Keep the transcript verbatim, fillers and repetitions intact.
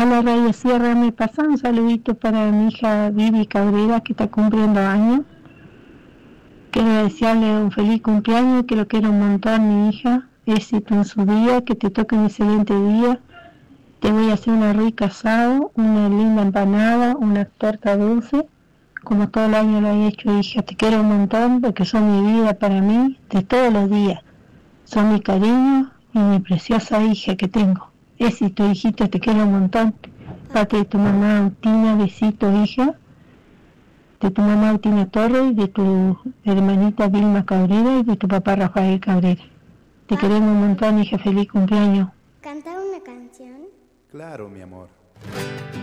Hola Radio Sierra, me pasa un saludito para mi hija Vivi Cabrera, que está cumpliendo años. Quiero desearle un feliz cumpleaños, que lo quiero un montón, mi hija. Éxito en su día, que te toque un excelente día. Te voy a hacer una rica asado, una linda empanada, una torta dulce, como todo el año lo he hecho, hija. Te quiero un montón porque son mi vida para mí, de todos los días. Son mi cariño y mi preciosa hija que tengo. Éxito, hijita, te quiero un montón. Parte de tu mamá Autina, besitos, hija. De tu mamá Autina Torres, de tu hermanita Vilma Cabrera y de tu papá Rafael Cabrera. Te queremos un montón, hija. Feliz cumpleaños. ¿Cantar una canción? Claro, mi amor.